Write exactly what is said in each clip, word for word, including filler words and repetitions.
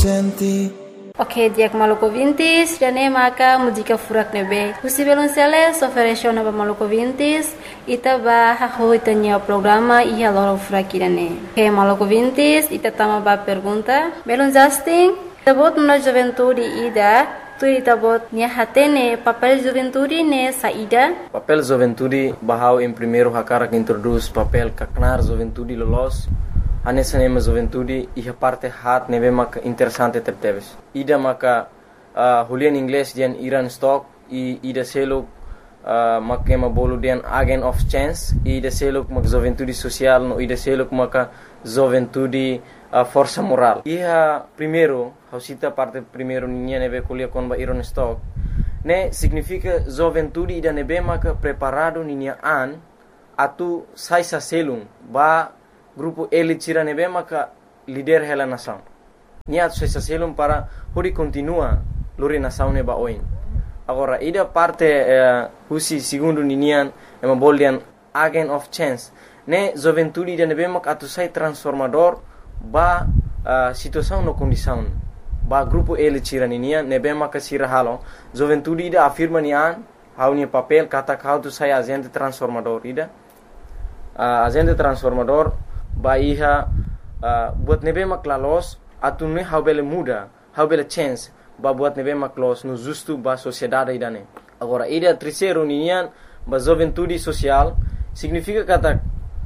senti. Ok, dia que maluco vintis, jane maka música furak nebe. Husi belum sele, soferesho na maluco vintis, ita ba haho itanya programa iya loro furak irane. Ok, maluco vintis, ita tama ba pergunta. Belum Justin, tabot na juventude ida, tu tabot nia hatene papel juventude ne saída. Papel juventude bahau em primeiro hakara que introduz papel kaknar juventude lolos. Anessa nema juventude e a parte hat neve maka interessante tepteves. Ida maka uh, hulian inglês dian Iran stock e ida selo uh, maka ma bolu dian agent of chance e ida selo maka juventude social no ida selo maka juventude uh, força moral. E a primeiro, hausita parte primeiro ninha neve kulia kon ba Iran stock. Ne significa juventude ida neve maka preparado ninha an atu sai sa selum ba grupo ele tira nebe maka líder hela nação. Nia tu se selum para hori continua lori nação neba oin. Agora ida parte uh, husi segundo ninian ema boldian agent of chance. Ne juventude ida nebe maka atu sai transformador ba uh, situação no condição. Ba grupo ele tira ninian nebe maka sira halo. Juventude ida afirma nian hau ni papel kata kau tu sai agente transformador ida. Uh, agente transformador ba iha uh, buat nebe maklalos atu ne how bele muda how bele chance ba buat nebe maklos no justo ba sociedade idane. Agora ida terceiro ninian ba juventude social significa kata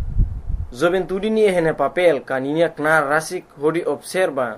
juventude ni hene papel kaninia knar rasik hodi observa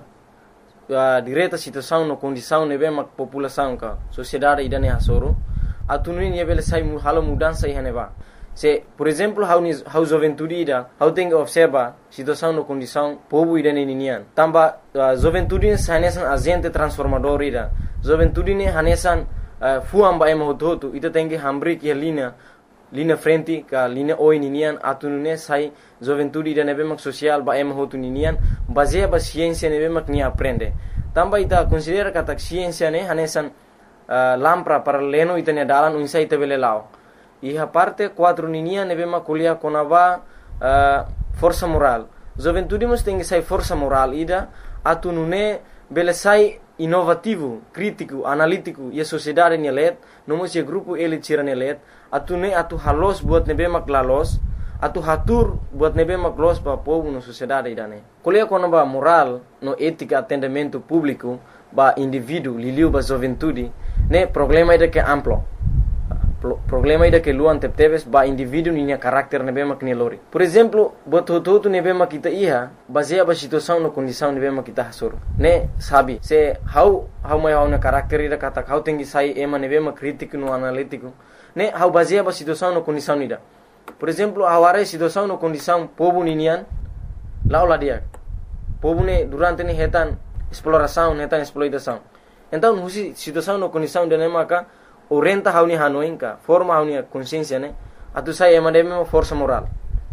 uh, direta situação no condição nebe mak população ka sociedade idane hasoro atu ni bele sai mu halo mudança ihane ba. Se, por exemplo, how ni how juventude ida, how tem observa situação no condição povo ida ne ninian. Tamba uh, juventude hanesan agente transformador ida. Juventude ne hanesan uh, fuam ba ema hototo ita tem que hambri que linha linha frente ka linha oi ninian atunune sai juventude ida nebe mak social ba ema hotu ninian baseia ba ciência nebe mak ni aprende. Tamba ita considera kata ciência ne hanesan uh, lampra para leno ita ne dalan unsa ita bele lao. E a parte quatro ninia nebe makulia konava uh, força moral. Juventude mas tem que sai força moral ida atunune bele sai inovativo, crítico, analítico e a sociedade nelet, não se grupo ele tira nelet, atune atu halos buat nebe maklalos, atu hatur buat nebe maklos pa povo na sociedade idane. Kulia konava moral no ética atendimento público ba indivíduo liliu ba juventude, ne problema ida que amplo. Problema ida que luan tepteves ba indivíduo ninya karakter nebe mak ni lori. Por exemplo, bot hotu nebe mak kita iha baseia ba situação no condição nebe mak kita hasur. Ne sabi se how how mai how na karakter ida kata how tengi sai ema nebe mak crítico no analítico. Ne how baseia ba situação no condição ida. Por exemplo, aware situação no condição povo ninian laula dia. Povo ne durante ni hetan exploração, hetan exploitação. Então, husi situação no condição de nemaka orienta hauni hanoinka forma hauni consciência ne atu sai emademe força moral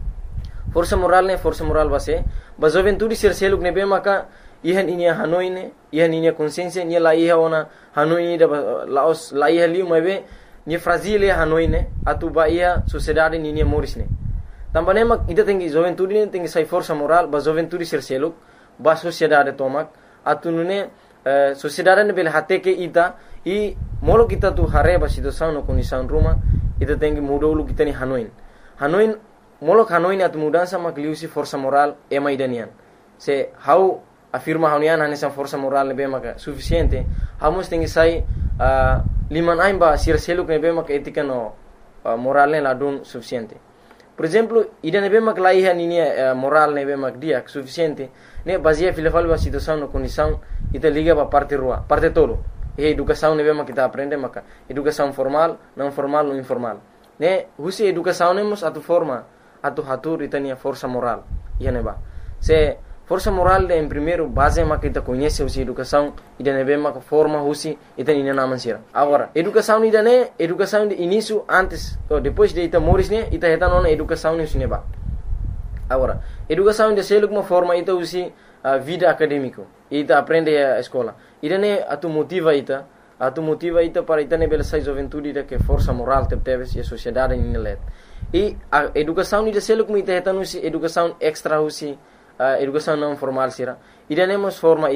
força moral ne força moral base ba juventude ser seluk ne be maka ihan inia hanoine ihan inia consciência ni la iha ona hanoine da laos la iha liu mebe ni fragile hanoine atu ba iha sociedade ni ni morisne tambane mak ida tengi juventude ne tengi sai força moral ba juventude ser seluk ba sociedade tomak atu nune uh, sociedade ne bel hateke ita e molo kita tu hareba situação no condição ruma ita tem que mudar o kita ni hanoin hanoin molo hanoin atu mudança makliusi força moral é mais danian se how afirma hanian hanesa força moral nebe maka suficiente hamos tem que sai uh, liman aimba sir selu nebe maka etika no uh, moral ne ladun suficiente. Por exemplo, ida nebe mak laiha ni uh, moral nebe mak dia suficiente ne baseia filafal ba situação no condição ita liga ba parte rua parte todo. E educação nebe mak kita aprende maka educação formal, não formal ou informal. Ne husi educação nemos atu forma atu hatur itania força moral. Ia neba. Se força moral de em primeiro base mak kita conhece husi educação ida nebe mak forma husi itani ina naman sira. Agora, educação ida ne educação de início antes ou depois de ita moris ne ita heta nona educação ne neba. Agora, educação de seluk uma forma ita husi uh, vida acadêmico. Ita aprende a escola. Ida ne atu motiva ita, atu motiva ita para ita ne bela sai juventude ita que força moral tepteves e a sociedade ni let. E a educação ida seluk ita heta nusi educação extra husi uh, educação não formal sira. Ida ne mos forma ita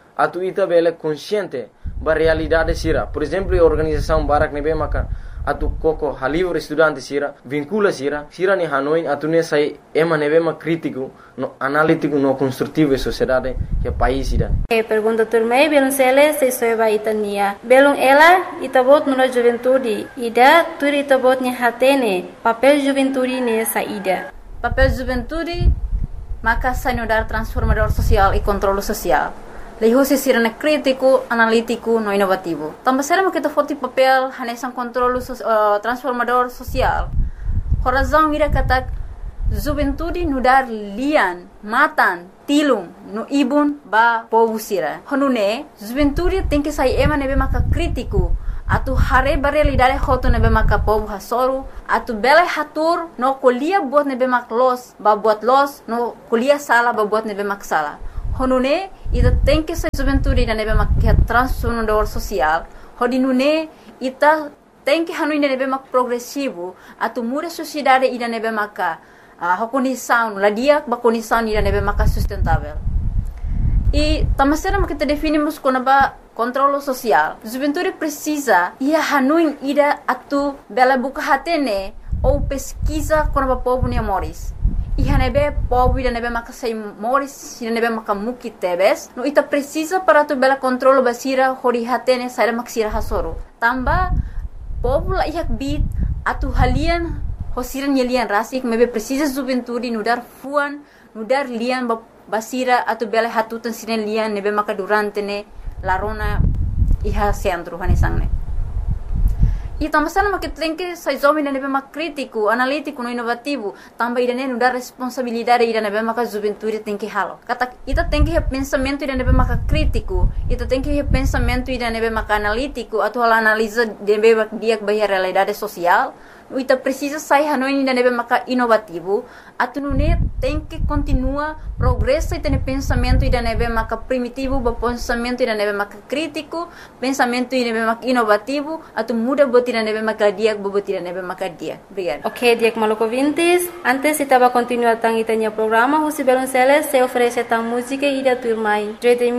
atu ita bele consciente ba realidade sira. Por exemplo, a organização Barak nebe maka atu koko halivre estudante sira vincula sira sira ni Hanoi atu ne sai ema nebe ma crítico no analítico no construtivo e sociedade que país sira. E pergunta turmei belum sele se soeba itania belum ela itabot no juventude ida tur itabot ni hatene papel juventude ne saída. Papel juventude maka sanudar transformador social e controle social. Leho se sirene crítico, analítico, no inovativo. Também será que foto papel hanesan controle so, uh, transformador social. Horazão ira kata juventude nudar lian, matan, tilung, no ibun ba povo sira. Honune juventude tem que sair ema nebe maka crítico. Atu hare barelidade hoto nebe maka povo hasoru. Atu bele hatur no kuliah buat nebe mak los, ba buat los, no kuliah sala ba buat nebe mak sala. Honune ita tem que ser juventude da nebe mak transformador social. Hodinune ita tem que hanu nebe mak progressivo. Atu muda sociedade ida nebe maka uh, condição, la dia ba condição ida nebe maka sustentável. E tamasera mak kita definimos como ba controle social. Juventude precisa ia hanu ida atu bela buka hatene ou pesquisa como ba povo ni amores. Iha nebe povo ida nebe maka sai moris ida nebe maka muki tebes no ita precisa para tu bela controle basira hori hatene sai maksira hasoro tamba povo la ihak bit atu halian hosiran yelian rasik mebe precisa juventude nudar fuan nudar lian basira atu bela hatutan siren lian nebe maka durante ne larona iha centro hanesangne. E também se não que tem que sai jovem da nebe mak crítico, analítico, no inovativo, também ida não dá responsabilidade ida nebe mak juventude tem que halo. Kata ita tem que pensamento ida nebe mak crítico, ita tem que pensamento ida nebe mak analítico, atau hal analisa nebe mak dia bahia realidade social. Ita precisa sair hanoi ida nebe mak inovativo, atau nune tem que continua progresso ita ne pensamento ida nebe mak primitivo, ba pensamento ida nebe mak crítico, pensamento ida nebe mak inovativo, atau muda buat ida nebe mak dia, buat ida nebe mak dia. Obrigada. Ok, Diak Maluco Vintes. Antes estava continuando tang itanya programa, Husi Belonceles se oferece tang música ida turmai.